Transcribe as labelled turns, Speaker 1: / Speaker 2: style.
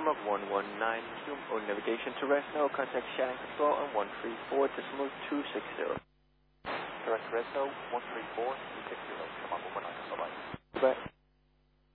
Speaker 1: confirm of 119, resume on navigation to rest now, contact Shannon Control on 134.260.
Speaker 2: Direct rest now, 134.260, come on,